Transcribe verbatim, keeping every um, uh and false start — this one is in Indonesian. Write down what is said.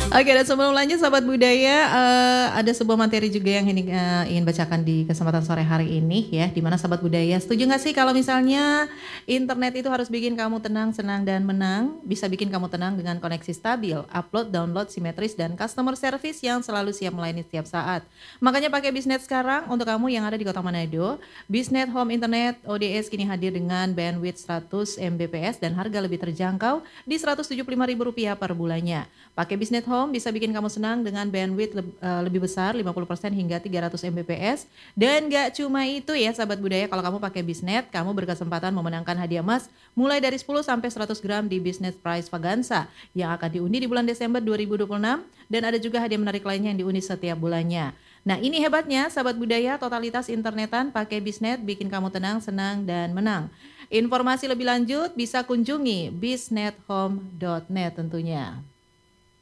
Oke, dan sebelum lanjut Sobat Budaya, uh, ada sebuah materi juga yang ini uh, ingin bacakan di kesempatan sore hari ini ya, di mana Sobat Budaya setuju nggak sih kalau misalnya internet itu harus bikin kamu tenang, senang dan menang, bisa bikin kamu tenang dengan koneksi stabil, upload, download, simetris dan customer service yang selalu siap melayani setiap saat. Makanya pakai Bisnet sekarang untuk kamu yang ada di Kota Manado. Bisnet Home Internet O D S kini hadir dengan bandwidth seratus megabit dan harga lebih terjangkau di seratus tujuh puluh lima ribu rupiah per bulannya. Pakai Bisnet Home bisa bikin kamu senang dengan bandwidth le- uh, lebih besar lima puluh persen hingga tiga ratus megabit. Dan gak cuma itu ya Sahabat Budaya, kalau kamu pakai Bisnet, kamu berkesempatan memenangkan hadiah emas mulai dari sepuluh sampai seratus gram di Bisnet Prize Vaganza yang akan diundi di bulan Desember dua ribu dua puluh enam, dan ada juga hadiah menarik lainnya yang diundi setiap bulannya. Nah ini hebatnya Sahabat Budaya, totalitas internetan pakai Bisnet bikin kamu tenang, senang dan menang. Informasi lebih lanjut bisa kunjungi bisnethome dot net tentunya.